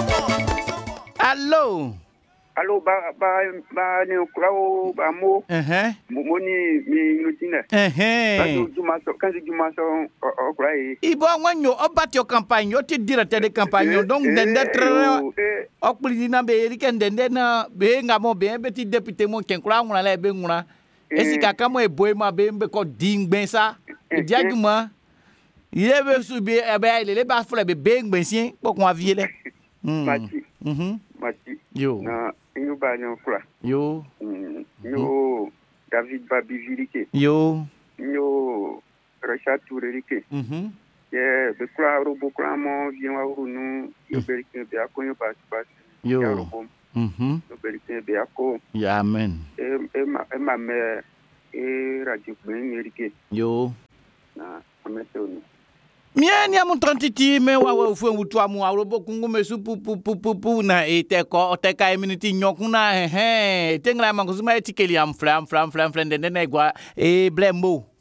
Allo. Allo ba ni krao ba mo. Mo ni mi nutine. Quand juma so okrai. Ibo wanyo obat yo campagne yo ti directeur de campagne donc dende tre okpulina be ken dende na be ngamo be ti député mo ken kura ngula le be ngula. Esi kaka mo eboy ma be ko dingben sa. Diaguma. Yebe subi ebe ile ba fule be ngben sien po ko aviele. Mati. Mati. Yo. Na inyo ba nyo kura. Yo. Yo David Babivilike. Yo. Yo Rachel Tourerike. Yeah, be kura robo kura mo vien wa uru yo berike be akonyo pas. Yo. Yo berike be ako. Yeah, amen. Ma me radio ben erike. Yo. Na ametoni. Mieni amu 30 me wa ufu wutu amu awrobo kungu mesu pu na ete ko te ka minute nyokuna tengla mangusuma etikeli am flam de negwa blembo